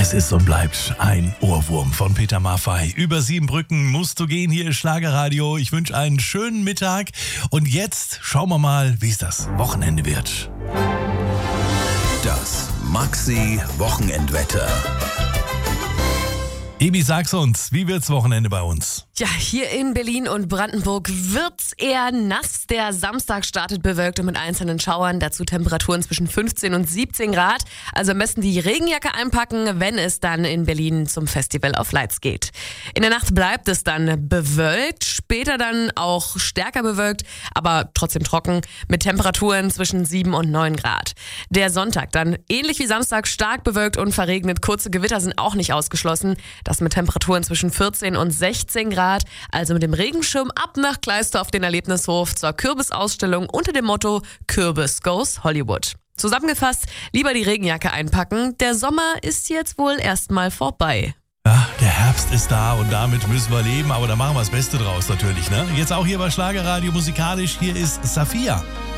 Es ist und bleibt ein Ohrwurm von Peter Maffay. Über 7 Brücken musst du gehen. Hier ist Schlagerradio. Ich wünsche einen schönen Mittag. Und jetzt schauen wir mal, wie es das Wochenende wird. Das Maxi-Wochenendwetter. Ebi, sag's uns, wie wird's Wochenende bei uns? Ja, hier in Berlin und Brandenburg wird's eher nass. Der Samstag startet bewölkt und mit einzelnen Schauern. Dazu Temperaturen zwischen 15 und 17 Grad. Also am besten die Regenjacke einpacken, wenn es dann in Berlin zum Festival of Lights geht. In der Nacht bleibt es dann bewölkt, später dann auch stärker bewölkt, aber trotzdem trocken mit Temperaturen zwischen 7 und 9 Grad. Der Sonntag dann ähnlich wie Samstag stark bewölkt und verregnet. Kurze Gewitter sind auch nicht ausgeschlossen. Das mit Temperaturen zwischen 14 und 16 Grad. Also mit dem Regenschirm ab nach Kleist auf den Erlebnishof zur Kürbisausstellung unter dem Motto Kürbis Goes Hollywood. Zusammengefasst, lieber die Regenjacke einpacken. Der Sommer ist jetzt wohl erstmal vorbei. Ja, der Herbst ist da und damit müssen wir leben, aber da machen wir das Beste draus natürlich, ne? Jetzt auch hier bei Schlagerradio musikalisch, hier ist Safiya.